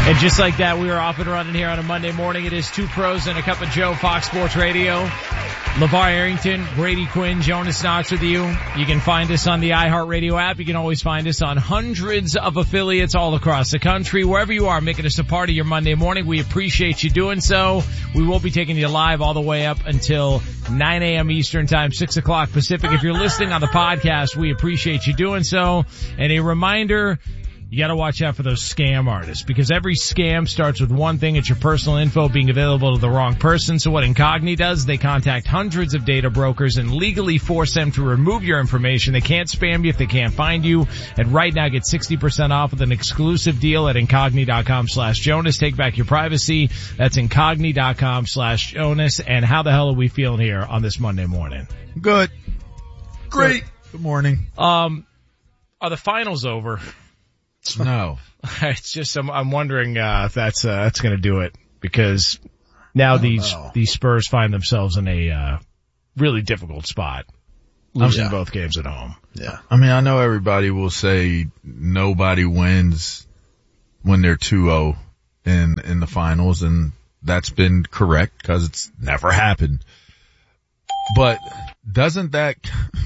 And just like that, we are off and running here on a Monday morning. It is Two Pros and a Cup of Joe, Fox Sports Radio. LeVar Arrington, Brady Quinn, Jonas Knox with you. You can find us on the iHeartRadio app. You can always find us on hundreds of affiliates all across the country. Wherever you are, making us a part of your Monday morning. We appreciate you doing so. We will be taking you live all the way up until 9 a.m. Eastern Time, 6 o'clock Pacific. If you're listening on the podcast, we appreciate you doing so. And a reminder, you gotta watch out for those scam artists, because every scam starts with one thing. It's your personal info being available to the wrong person. So what Incogni does, they contact hundreds of data brokers and legally force them to remove your information. They can't spam you if they can't find you. And right now, get 60% off with an exclusive deal at Incogni.com/Jonas. Take back your privacy. That's Incogni.com/Jonas. And how the hell are we feeling here on this Monday morning? Good. Great. Good morning. Are the finals over? No. It's just, I'm wondering, if that's gonna do it, because now these Spurs find themselves in a, really difficult spot. Losing both games at home. Yeah. I mean, I know everybody will say nobody wins when they're 2-0 in the finals, and that's been correct because it's never happened. But doesn't that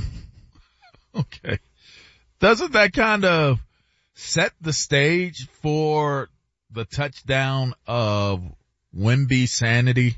kind of set the stage for the touchdown of Wemby sanity?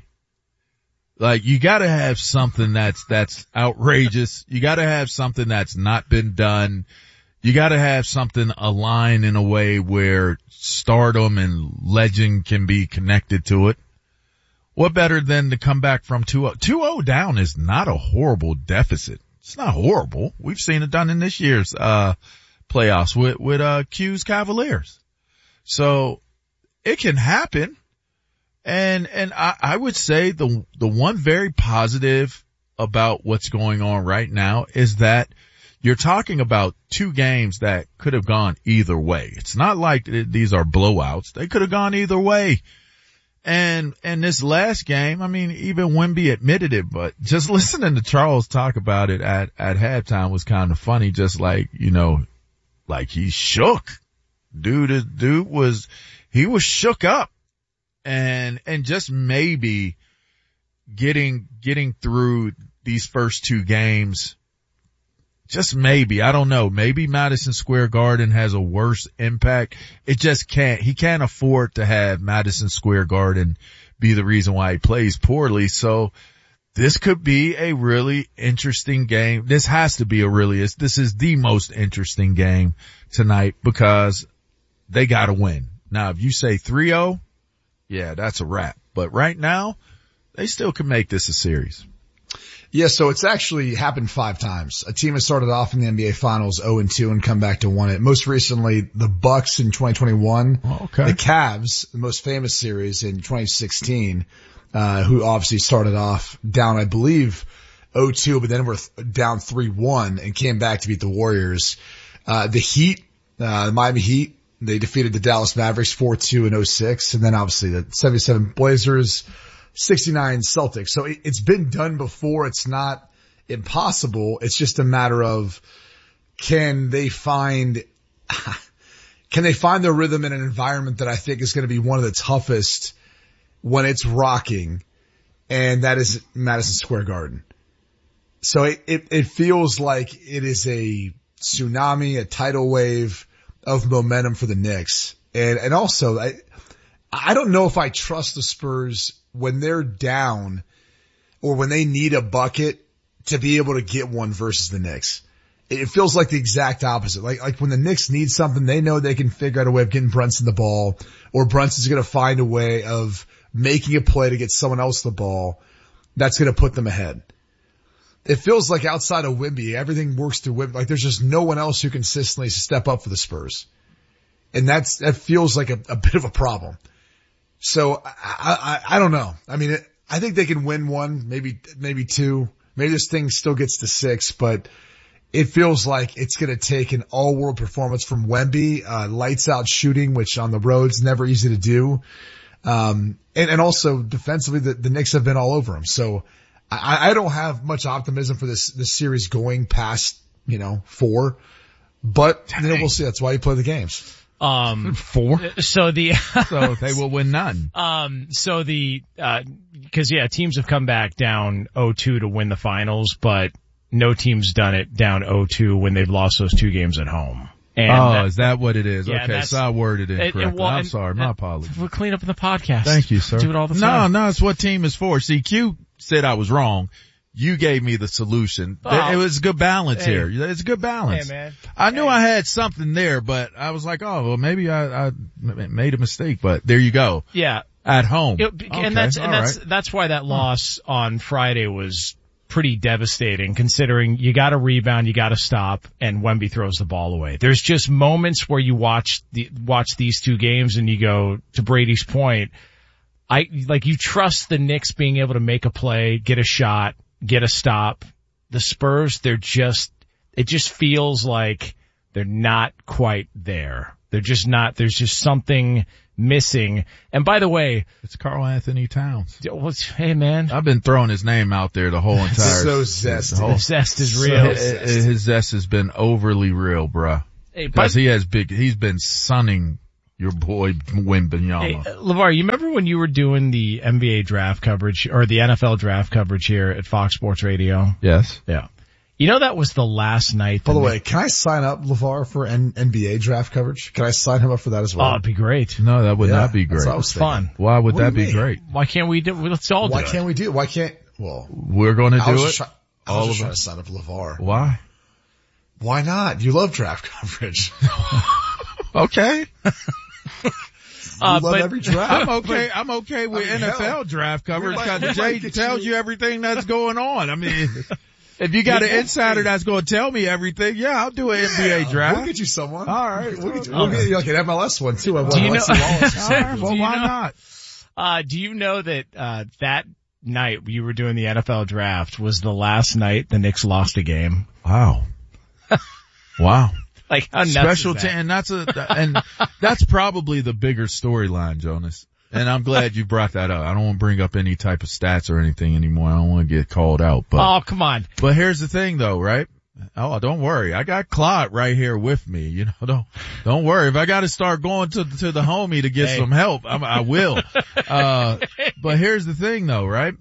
Like, you gotta have something that's outrageous. You gotta have something that's not been done. You gotta have something aligned in a way where stardom and legend can be connected to it. What better than to come back from 2-0? 2-0 down is not a horrible deficit. It's not horrible. We've seen it done in this year's, playoffs with Q's Cavaliers. So it can happen. And I would say the one very positive about what's going on right now is that you're talking about two games that could have gone either way. It's not like these are blowouts. They could have gone either way. And this last game, I mean, even Wemby admitted it, but just listening to Charles talk about it at halftime was kind of funny. Just like, like he shook. Dude was shook up. And just maybe getting through these first two games, just maybe, I don't know, maybe Madison Square Garden has a worse impact. He can't afford to have Madison Square Garden be the reason why he plays poorly. So this could be a really interesting game. This has to be this is the most interesting game tonight because they gotta win. Now, if you say 3-0, yeah, that's a wrap. But right now, they still can make this a series. Yeah, so it's actually happened 5 times. A team has started off in the NBA Finals 0-2 and come back to win it. Most recently, the Bucks in 2021. Okay. The Cavs, the most famous series in 2016, who obviously started off down, I believe, 0-2, but then were down 3-1 and came back to beat the Warriors. The Heat, the Miami Heat, they defeated the Dallas Mavericks 4-2 in 2006, and then obviously the 77 Blazers, 69 Celtics. So it's been done before. It's not impossible. It's just a matter of can they find their rhythm in an environment that I think is going to be one of the toughest when it's rocking, and that is Madison Square Garden. So it feels like it is a tsunami, a tidal wave of momentum for the Knicks. And also, I don't know if I trust the Spurs when they're down or when they need a bucket to be able to get one versus the Knicks. It feels like the exact opposite. Like when the Knicks need something, they know they can figure out a way of getting Brunson the ball, or Brunson's going to find a way of making a play to get someone else the ball that's going to put them ahead. It feels like outside of Wemby, everything works through Wemby. Like there's just no one else who consistently step up for the Spurs. And that feels like a bit of a problem. So I don't know. I mean, I think they can win one, maybe two. Maybe this thing still gets to 6, but it feels like it's going to take an all-world performance from Wemby, lights out shooting, which on the road's never easy to do. And also defensively, the Knicks have been all over him. So I don't have much optimism for this series going past, 4, but we'll see. That's why you play the games. 4? So they will win none. Because teams have come back down 0-2 to win the finals, but no team's done it down 0-2 when they've lost those 2 games at home. And is that what it is? Yeah, okay, so I worded it correctly. I'm sorry, my apologies. We'll clean up in the podcast. Thank you, sir. Do it all the time. No, it's what team is for. See, Q said I was wrong. You gave me the solution. It was good balance here. It's a good balance. Hey, man. I knew I had something there, but I was like, oh, well, maybe I made a mistake, but there you go. Yeah. At home. And that's why that loss on Friday was pretty devastating, considering you got to rebound, you got to stop, and Wemby throws the ball away. There's just moments where you watch these 2 games and you go, to Brady's point, you trust the Knicks being able to make a play, get a shot, get a stop. The Spurs, it just feels like they're not quite there. They're just not, there's just something missing. And by the way, it's Karl Anthony Towns. Hey man, I've been throwing his name out there the whole entire. So zesty. The zest is real. His zest has been overly real, bruh. Because he's been sunning your boy Wembanyama. Hey, LeVar, you remember when you were doing the NBA draft coverage or the NFL draft coverage here at Fox Sports Radio? Yes. Yeah. You know, that was the last night. By the way, can I sign up, LeVar, for NBA draft coverage? Can I sign him up for that as well? Oh, it'd be great. No, that would not be great. It's fun. Why would that be great? Why can't we do it? Let's all do it. Why can't we do it? Why can't, well. We're going to do it. I was just trying to sign up LeVar. Why? Why not? You love draft coverage. Okay. Love every draft. I'm okay with NFL draft coverage because Jay tells you everything that's going on. I mean, if you got an insider that's going to tell me everything, I'll do an NBA draft. We'll get you someone. All right. We'll get you like an MLS one too. Do you know? Well, why not? Do you know that that night you were doing the NFL draft was the last night the Knicks lost a game? Wow. Wow. Like how nuts special is that? And that's probably the bigger storyline, Jonas. And I'm glad you brought that up. I don't want to bring up any type of stats or anything anymore. I don't want to get called out. But oh, come on. But here's the thing though, right? Oh, don't worry. I got Claude right here with me. You know, don't worry. If I got to start going to the homie to get some help, I will. But here's the thing though, right?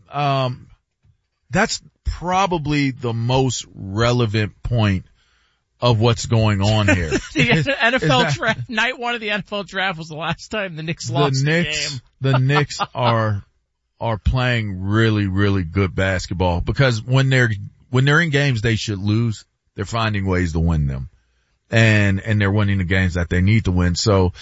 That's probably the most relevant point of what's going on here. NFL draft, night 1 of the NFL draft was the last time the Knicks lost the game. The Knicks are playing really, really good basketball because when they're in games they should lose, they're finding ways to win them. And they're winning the games that they need to win. So,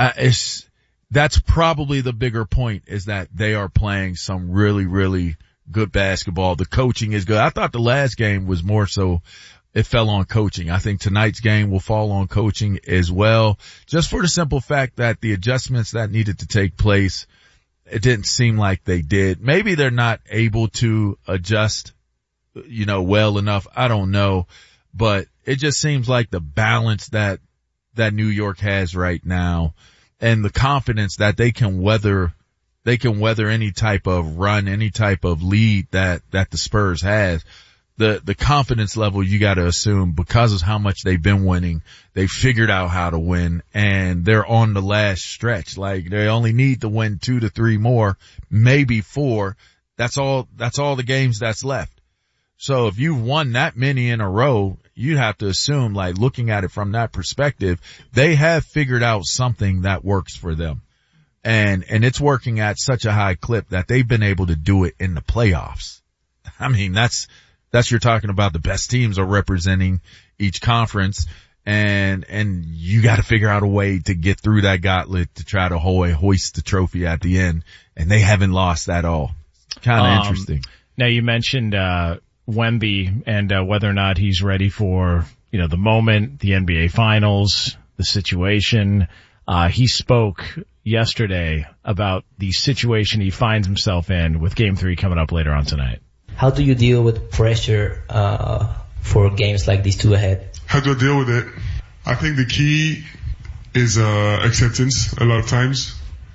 that's probably the bigger point is that they are playing some really, really good basketball. The coaching is good. I thought the last game was more so it fell on coaching. I think tonight's game will fall on coaching as well, just for the simple fact that the adjustments that needed to take place, it didn't seem like they did. Maybe they're not able to adjust, well enough. I don't know, but it just seems like the balance that New York has right now and the confidence that they can weather any type of run, any type of lead that the Spurs has. The confidence level you got to assume because of how much they've been winning, they figured out how to win and they're on the last stretch. Like they only need to win 2 to 3 more, maybe 4. That's all the games that's left. So if you've won that many in a row, you'd have to assume, like looking at it from that perspective, they have figured out something that works for them. And it's working at such a high clip that they've been able to do it in the playoffs. I mean, that's you're talking about the best teams are representing each conference and you got to figure out a way to get through that gauntlet to try to hoist the trophy at the end. And they haven't lost at all. Kind of interesting. Now you mentioned, Wemby and, whether or not he's ready for, the moment, the NBA finals, the situation. He spoke yesterday about the situation he finds himself in with Game 3 coming up later on tonight. How do you deal with pressure for games like these 2 ahead? How do I deal with it? I think the key is acceptance a lot of times,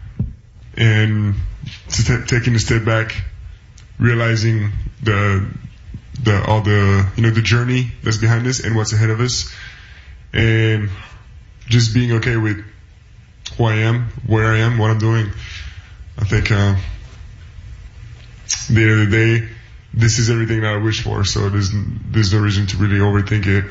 and taking a step back, realizing the journey that's behind us and what's ahead of us, and just being okay with who I am, where I am, what I'm doing. I think at the end of the day, this is everything that I wish for. So there's no reason to really overthink it.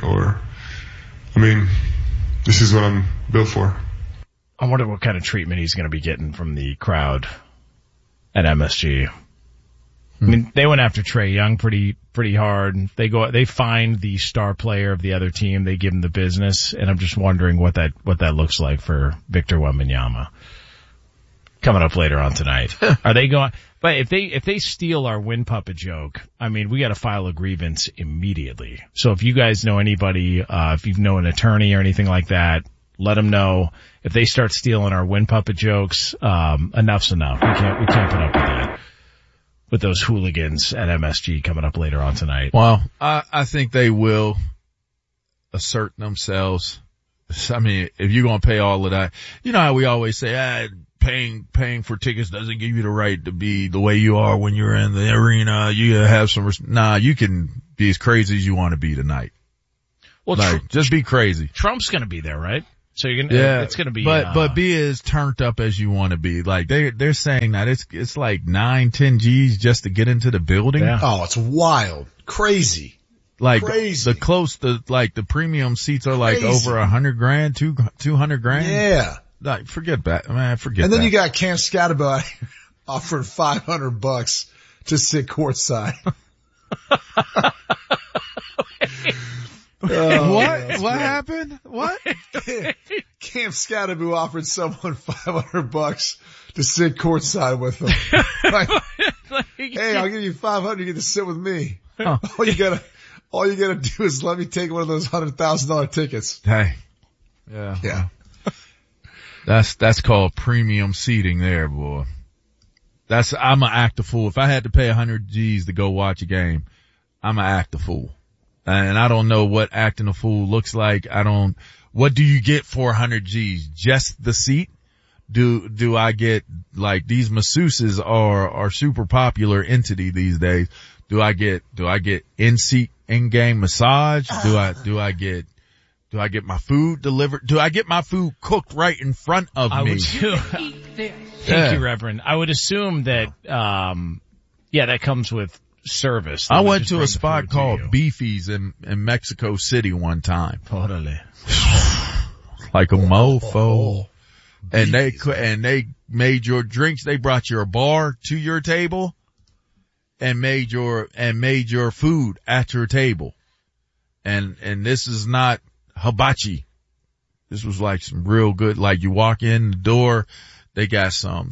This is what I'm built for. I wonder what kind of treatment he's going to be getting from the crowd at MSG. I mean, they went after Trae Young pretty hard. They find the star player of the other team. They give him the business, and I'm just wondering what that looks like for Victor Wembanyama. Coming up later on tonight. Are they going, but if they steal our win puppet joke, I mean, we got to file a grievance immediately. So if you guys know anybody, if you know an attorney or anything like that, let them know. If they start stealing our win puppet jokes, enough's enough. We can't put up with that. With those hooligans at MSG coming up later on tonight. Well, I think they will assert themselves. I mean, if you're going to pay all of that, you know how we always say, paying for tickets doesn't give you the right to be the way you are when you're in the arena. You have some, you can be as crazy as you want to be tonight. Well, just be crazy. Trump's going to be there, right? So it's going to be, but be as turned up as you want to be. Like they're saying that it's like 9-10 G's just to get into the building. Yeah. Oh, it's wild. Crazy. Like Crazy. the premium seats are like over $100,000, $200,000. Yeah. Like forget that, man. Forget that. And then you got Cam Scatterbo offering $500 to sit courtside. What happened? What? Cam Scatterbo offered someone $500 to sit courtside with him. Like, hey, I'll give you $500. You get to sit with me. Huh. All you gotta do is let me take one of those $100,000 tickets. Hey. Yeah. Yeah. That's called premium seating there, boy. I'm an act a fool. If I had to pay 100 G's to go watch a game, I'm an act a fool. And I don't know what acting a fool looks like. What do you get for 100 G's? Just the seat? Do I get, like, these masseuses are super popular entity these days. Do I get in-game massage? Do I get my food delivered? Do I get my food cooked right in front of me? Thank you, Reverend. I would assume that, that comes with service. I went to a spot called Beefy's in Mexico City one time. Totally. Like a mofo. And they made your drinks. They brought your bar to your table and made your food at your table. And this is not hibachi. This was like some real good, like you walk in the door, they got some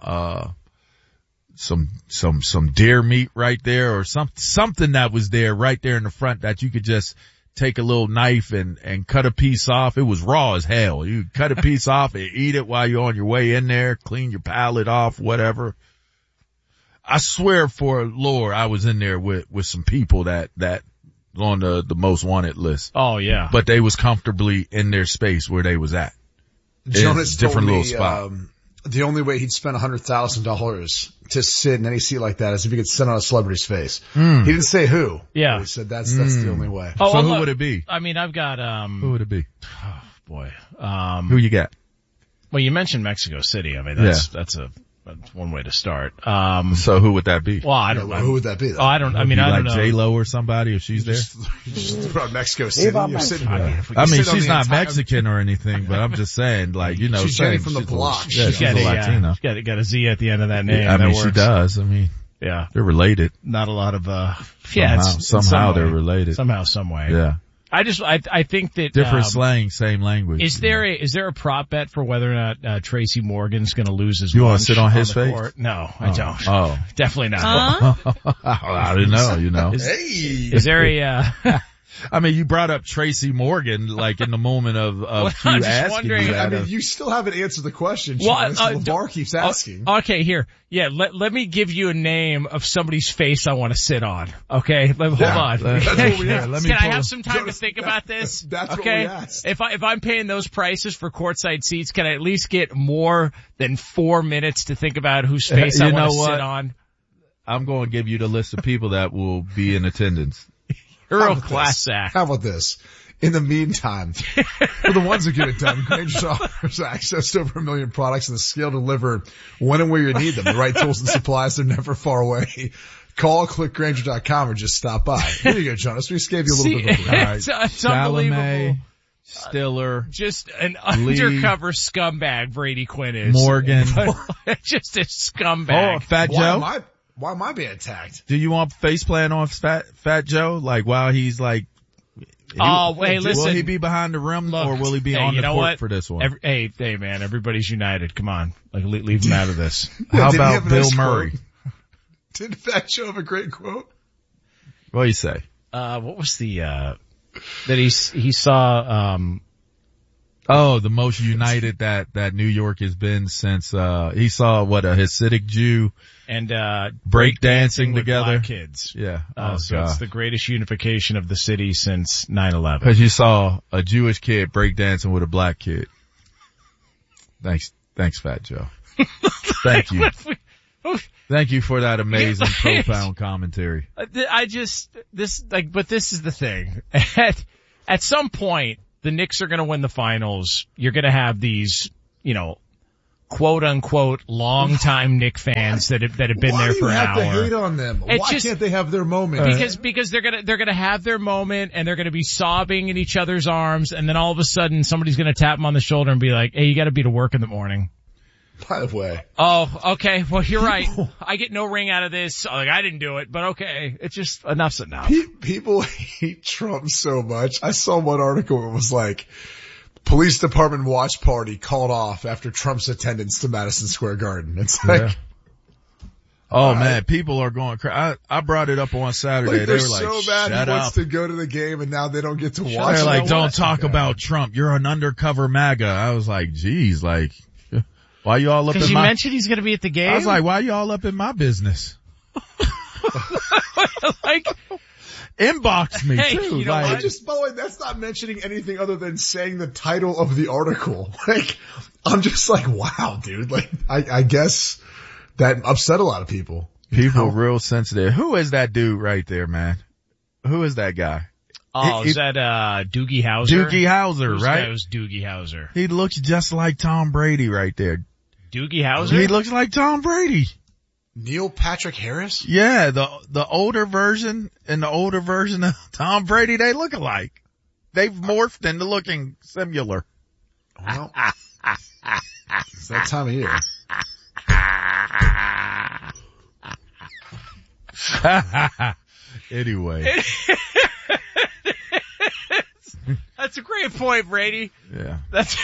deer meat right there or something that was there right there in the front that you could just take a little knife and cut a piece off. It was raw as hell. You cut a piece off and eat it while you're on your way in there, clean your palate off, whatever. I swear for Lord, I was in there with some people that on the most wanted list. Oh yeah. But they was comfortably in their space where they was at. Jonas different told little me, spot. The only way he'd spend $100,000 to sit in any seat like that is if he could sit on a celebrity's face. He didn't say who. Yeah. He said that's the only way. Oh, so who would it be? I mean, I've got, who would it be? Oh boy. Who you got? Well, you mentioned Mexico City. I mean, that's one way to start. So who would that be? Well, I don't know. Who would that be? Though? Oh, I don't know. J-Lo or somebody if she's there? Just about Mexico City. You're sitting there. I mean, she's not Mexican or anything, but I'm just saying, like, you know, she's Jenny from the block. She's a Latina. She's got a Z at the end of that name. I mean, she does. I mean, yeah, they're related. Not a lot of, somehow they're related. Somehow, some way. Yeah. I think that different slang, same language. Is there a prop bet for whether or not Tracy Morgan's going to lose his? You want to sit on his face? Court? No, I don't. Oh, definitely not. I didn't know. You know, is there a? I mean, you brought up Tracy Morgan like in the moment of you asking me that. I mean, you still haven't answered the question. LeVar keeps asking. Okay, here. Yeah, let me give you a name of somebody's face I want to sit on. Okay, hold on. That's what we asked. Can I have some time to think about this? That's okay? What we asked. If I'm paying those prices for courtside seats, can I at least get more than 4 minutes to think about whose face I want to sit on? I'm going to give you the list of people that will be in attendance. You're a class act. How about this? In the meantime, for the ones who get it done, Grainger offers access to over 1 million products and the skill to deliver when and where you need them. The right tools and supplies, they're never far away. Call, click Grainger.com, or just stop by. Here you go, Jonas. We just gave you a little bit of a break. It's unbelievable. Chalamet, Stiller, Just an undercover scumbag Brady Quinn is. Morgan. Just a scumbag. Oh, Fat Joe. Why am I being attacked? Do you want face plant on Fat Joe? Like while he's like, Hey, listen. Will he be behind the rim or will he be on the court for this one? Hey, man, everybody's united. Come on. Like, leave him out of this. How about Bill Murray? Did Fat Joe have a great quote? What do you say? What was the, that he saw, the most united that New York has been since, he saw a Hasidic Jew and, break dancing together. Black kids. Yeah. So it's the greatest unification of the city since 9/11. Cause you saw a Jewish kid break dancing with a black kid. Thanks, Fat Joe. Thank you. Thank you for that amazing, profound commentary. But this is the thing. At some point, the Knicks are going to win the finals. You're going to have these, quote unquote, long-time Knick fans that have been there for an hour. Why do you have to hate on them? Why can't they have their moment? Because they're going to have their moment and they're going to be sobbing in each other's arms, and then all of a sudden somebody's going to tap them on the shoulder and be like, "Hey, you got to be to work in the morning." By the way. Oh, okay. Well, you're right. I get no ring out of this. Like, I didn't do it, but okay. It's just enough's enough. People hate Trump so much. I saw one article. It was like, police department watch party called off after Trump's attendance to Madison Square Garden. It's like, man, people are going crazy. I brought it up on Saturday. They were like, so mad shut he up. wants to go to the game and now they don't get to watch. They're like, don't talk about Trump. You're an undercover MAGA. I was like, geez, like, why you all up in my... Because you mentioned he's going to be at the game? I was like, why you all up in my business? Like, inbox me too. You know like, what? By the way, that's not mentioning anything other than saying the title of the article. Like, I'm just like, wow, dude. Like, I guess that upset a lot of people. People real sensitive. Who is that dude right there, man? Who is that guy? Oh, is that, Doogie Howser? Doogie Howser, right? That was Doogie Howser. He looks just like Tom Brady right there. Doogie Howser? He looks like Tom Brady. Neil Patrick Harris? Yeah, the older version and the older version of Tom Brady, they look alike. They've morphed into looking similar. Well, it's that time of year. Anyway. That's a great point, Brady. Yeah.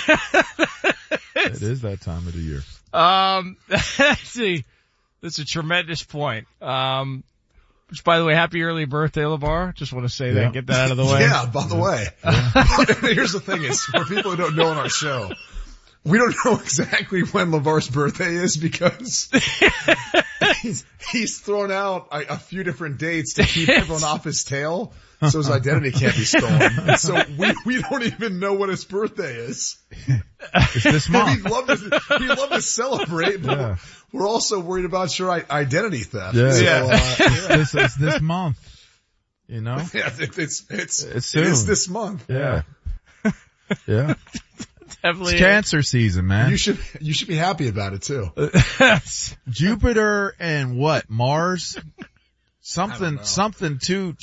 It is that time of the year. Let's see. That's a tremendous point. Which, by the way, happy early birthday, LeVar. Just want to say that, get that out of the way. Yeah, by the way. Here's the thing is, for people who don't know on our show, we don't know exactly when LeVar's birthday is because he's thrown out a few different dates to keep everyone off his tail. So his identity can't be stolen. And so we don't even know what his birthday is. It's this month. He'd love to celebrate, but we're also worried about your identity theft. Yeah. So, it's this month. You know? Yeah, it's soon. It is this month. Yeah. Yeah. Definitely. It's cancer season, man. You should be happy about it too. Jupiter and what? Mars? Something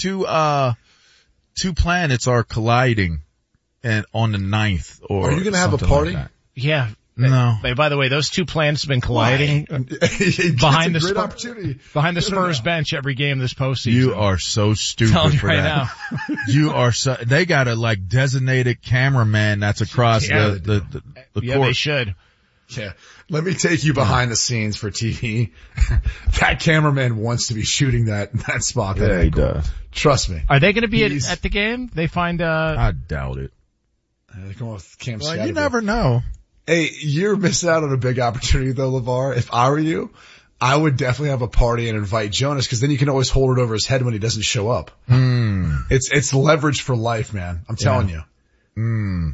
two planets are colliding and on the 9th or are you going to have a party? Like yeah. No. By the way, those two planets have been colliding behind the Spurs bench every game this postseason. You are so stupid for right that. Now. You are they got a like designated cameraman that's across the court. Yeah, they should. Yeah. Let me take you behind the scenes for TV. That cameraman wants to be shooting that spot. Yeah, he does. Trust me. Are they going to be at the game? They find, I doubt it. They're going with Cam Well, Scatterby. you never know. Hey, you're missing out on a big opportunity though, LeVar. If I were you, I would definitely have a party and invite Jonas because then you can always hold it over his head when he doesn't show up. It's leverage for life, man. I'm telling you.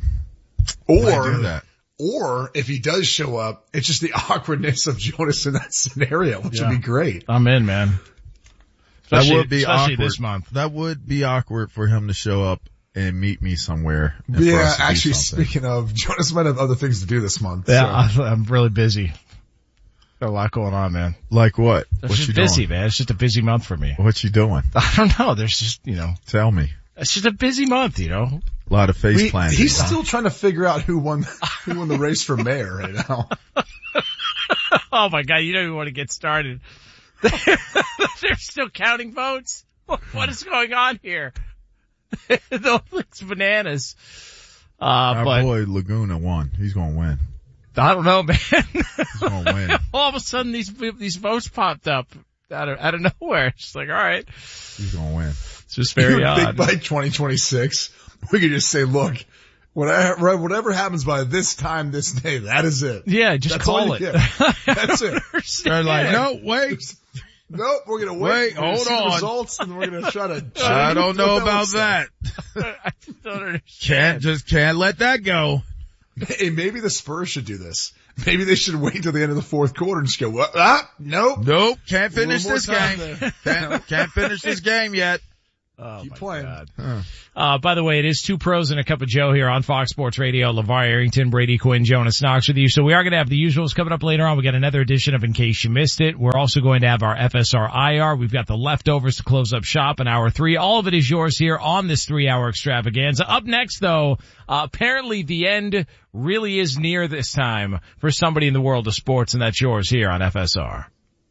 Or if he does show up, it's just the awkwardness of Jonas in that scenario, which would be great. I'm in, man. That would be especially awkward. This month. That would be awkward for him to show up and meet me somewhere. Yeah, actually, speaking of, Jonas might have other things to do this month. Yeah, so. I'm really busy. Got a lot going on, man. Like what? It's just busy, man. It's just a busy month for me. What you doing? I don't know. There's just, Tell me. It's just a busy month, A lot of face planting. He's still trying to figure out who won the race for mayor right now. Oh my God, you don't even want to get started. They're still counting votes? What is going on here? It's bananas. Our boy Laguna won. He's gonna win. I don't know, man. He's gonna win. All of a sudden these votes popped up out of nowhere. It's just like, all right. He's gonna win. It's just very odd. Big Bike 2026. We could just say, look, whatever happens by this time, this day, that is it. Yeah, just That's call it. That's it. They're like, no, wait. Nope, we're gonna wait. Hold on. The results, and we're gonna try to. I don't know about that. I just don't understand. Can't let that go. Hey, maybe the Spurs should do this. Maybe they should wait till the end of the fourth quarter and just go, nope, can't finish this game. Can't finish this game yet. Oh, keep playing. By the way, it is Two Pros and a Cup of Joe here on Fox Sports Radio. LeVar Arrington, Brady Quinn, Jonas Knox with you. So we are going to have the usuals coming up later on. We got another edition of In Case You Missed It. We're also going to have our FSR IR. We've got the leftovers to close up shop in hour 3. All of it is yours here on this 3-hour extravaganza. Up next, though, apparently the end really is near this time for somebody in the world of sports, and that's yours here on FSR.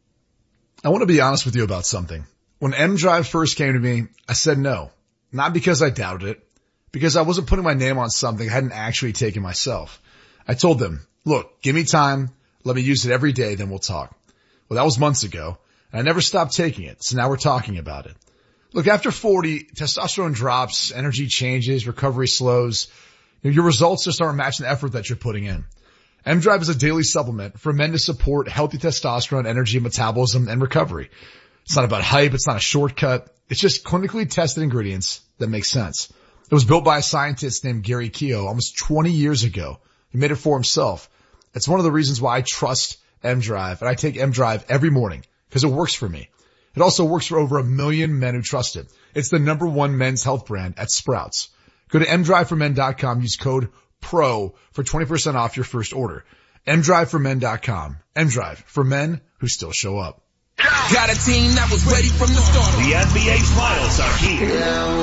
I want to be honest with you about something. When M-Drive first came to me, I said no. Not because I doubted it, because I wasn't putting my name on something I hadn't actually taken myself. I told them, look, give me time, let me use it every day, then we'll talk. Well, that was months ago, and I never stopped taking it, so now we're talking about it. Look, after 40, testosterone drops, energy changes, recovery slows. Your results just aren't matching the effort that you're putting in. M-Drive is a daily supplement for men to support healthy testosterone, energy, metabolism, and recovery. It's not about hype. It's not a shortcut. It's just clinically tested ingredients that make sense. It was built by a scientist named Gary Keogh almost 20 years ago. He made it for himself. It's one of the reasons why I trust M-Drive, and I take M-Drive every morning because it works for me. It also works for over 1 million men who trust it. It's the #1 men's health brand at Sprouts. Go to mdriveformen.com. Use code PRO for 20% off your first order. mdriveformen.com. M-Drive for men who still show up. Got a team that was ready from the start. The NBA Finals are here.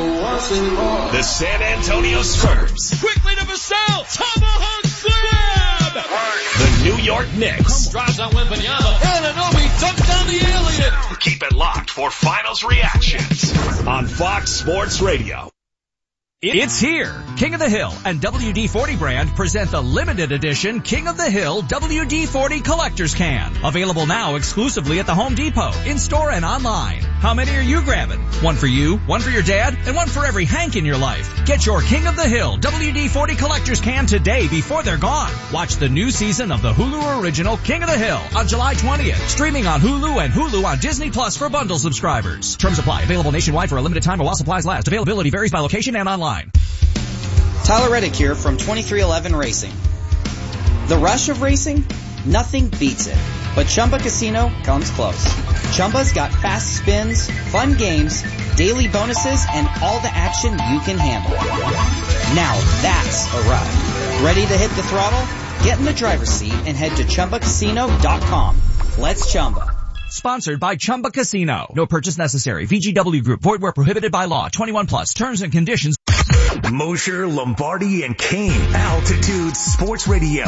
The San Antonio Spurs. Quickly to Vassell. Tomahawk slam. The New York Knicks. Drives on Wembanyama. Anunoby dunked down the alien. Keep it locked for Finals reactions on Fox Sports Radio. It's here. King of the Hill and WD-40 brand present the limited edition King of the Hill WD-40 Collector's Can. Available now exclusively at the Home Depot, in-store and online. How many are you grabbing? One for you, one for your dad, and one for every Hank in your life. Get your King of the Hill WD-40 Collector's Can today before they're gone. Watch the new season of the Hulu original King of the Hill on July 20th. Streaming on Hulu and Hulu on Disney Plus for bundle subscribers. Terms apply. Available nationwide for a limited time while supplies last. Availability varies by location and online. Tyler Reddick here from 2311 Racing. The rush of racing? Nothing beats it. But Chumba Casino comes close. Chumba's got fast spins, fun games, daily bonuses, and all the action you can handle. Now that's a ride. Ready to hit the throttle? Get in the driver's seat and head to ChumbaCasino.com. Let's Chumba. Sponsored by Chumba Casino. No purchase necessary. VGW Group. Void where prohibited by law. 21 plus. Terms and conditions. Mosher, Lombardi, and Kane. Altitude Sports Radio.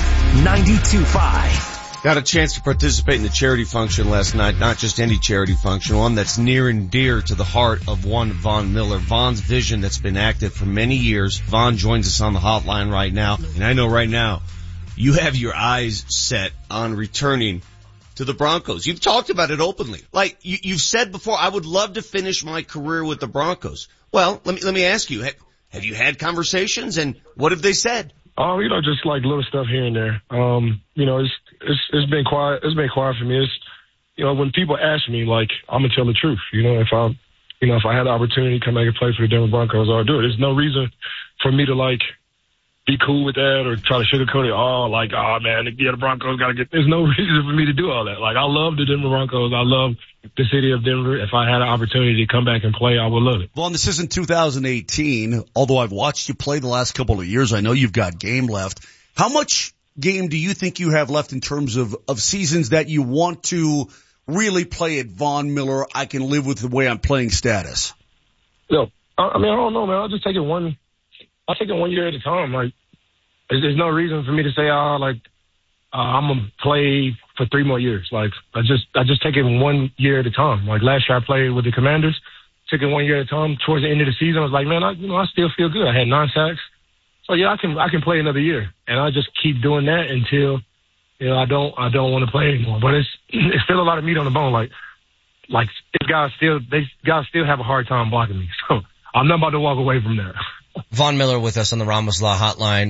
92.5. Got a chance to participate in the charity function last night. Not just any charity function. One that's near and dear to the heart of one Von Miller. Von's vision that's been active for many years. Von joins us on the hotline right now. And I know right now you have your eyes set on returning to the Broncos. You've talked about it openly. Like you've said before, I would love to finish my career with the Broncos. Well, let me ask you, have you had conversations and what have they said? Just like little stuff here and there. It's been quiet. It's been quiet for me. It's, when people ask me, like, I'm gonna tell the truth. If I had the opportunity to come back and play for the Denver Broncos, I'll do it. There's no reason for me to be cool with that or try to sugarcoat it all. Like, oh man, yeah, the Broncos got to get. There's no reason for me to do all that. Like, I love the Denver Broncos. I love the city of Denver. If I had an opportunity to come back and play, I would love it. Well, and this isn't 2018. Although I've watched you play the last couple of years, I know you've got game left. How much game do you think you have left in terms of seasons that you want to really play at Von Miller? I can live with the way I'm playing status. No, I mean, I don't know, man. I'll just take it one year at a time. Like, there's no reason for me to say, I'm going to play for 3 more years. Like, I just take it 1 year at a time. Like, last year I played with the Commanders, took it 1 year at a time. Towards the end of the season, I was like, man, I still feel good. I had 9 sacks. So yeah, I can play another year, and I just keep doing that until, I don't want to play anymore. But it's still a lot of meat on the bone. Like these guys still have a hard time blocking me. So I'm not about to walk away from that. Von Miller with us on the Ramos Law Hotline.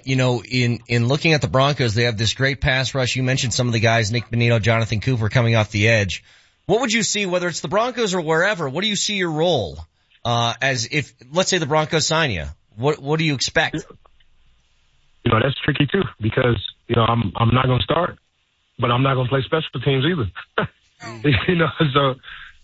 In looking at the Broncos, they have this great pass rush. You mentioned some of the guys, Nick Bonito, Jonathan Cooper coming off the edge. What would you see, whether it's the Broncos or wherever? What do you see your role as if, let's say, the Broncos sign you? What do you expect? That's tricky too, because, I'm not going to start, but I'm not going to play special teams either. So,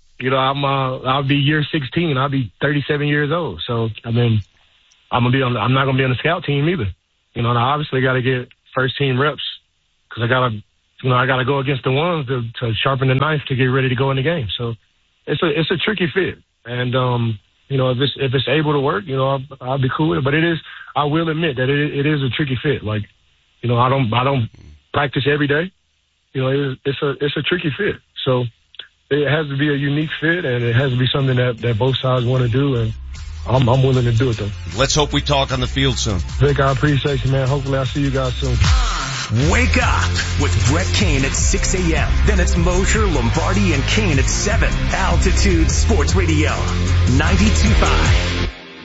I'll be year 16. I'll be 37 years old. So, I mean, I'm not going to be on the scout team either. And I obviously got to get first team reps because I got to go against the ones to sharpen the knife to get ready to go in the game. So it's a tricky fit. And, if it's able to work, I'll be cool with it. But I will admit that it is a tricky fit. Like, I don't practice every day. It's a tricky fit. So it has to be a unique fit, and it has to be something that both sides want to do. And I'm willing to do it though. Let's hope we talk on the field soon. Vic, I appreciate you, man. Hopefully I'll see you guys soon. Wake up with Brett Kane at 6 a.m. Then it's Mosher, Lombardi, and Kane at 7. Altitude Sports Radio, 92.5.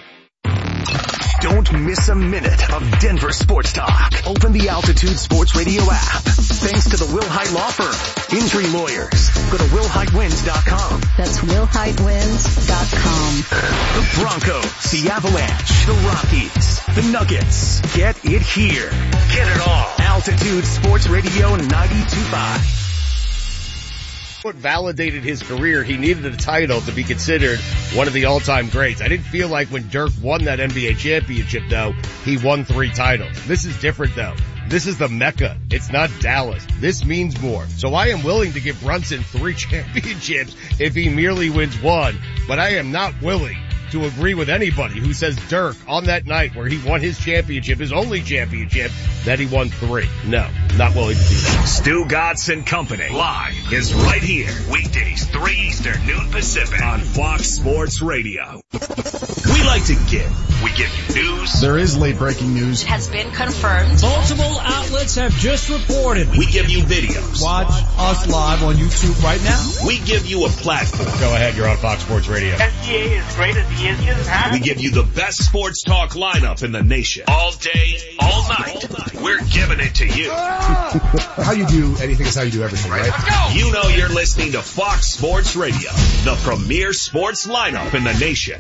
Don't miss a minute of Denver sports talk. Open the Altitude Sports Radio app. Thanks to the Will Hite Law Firm. Injury lawyers. Go to WillHiteWins.com. That's WillHiteWins.com. The Broncos, the Avalanche, the Rockies, the Nuggets. Get it here. Get it all. Altitude Sports Radio 92.5. What validated his career, he needed a title to be considered one of the all-time greats. I didn't feel like when Dirk won that NBA championship, though, he won 3 titles. This is different, though. This is the Mecca. It's not Dallas. This means more. So I am willing to give Brunson 3 championships if he merely wins 1, but I am not willing to agree with anybody who says Dirk on that night where he won his championship, his only championship, that he won 3. No, not willing to do that. Stu Godson Company live is right here. Weekdays 3 Eastern, noon Pacific on Fox Sports Radio. We like to give. We give you news. There is late breaking news. Has been confirmed. Multiple outlets have just reported. We give you videos. Watch us live on YouTube right now. We give you a platform. Go ahead, you're on Fox Sports Radio. SGA is great as he is. We give you the best sports talk lineup in the nation. All day, all night. We're giving it to you. How you do anything is how you do everything, right? Let's go. You know you're listening to Fox Sports Radio, the premier sports lineup in the nation.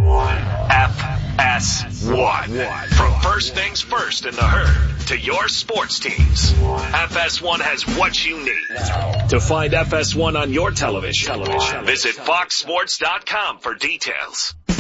FS1. From first things first in the herd to your sports teams, FS1 has what you need. To find FS1 on your television, visit foxsports.com for details.